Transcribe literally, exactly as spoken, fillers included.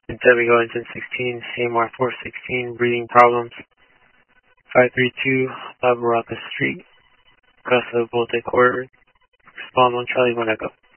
Debbie go engine sixteen, C M R four sixteen, breathing problems. five three two, La Baraka Street, Casa Volta Court. Respond one Charlie one Echo.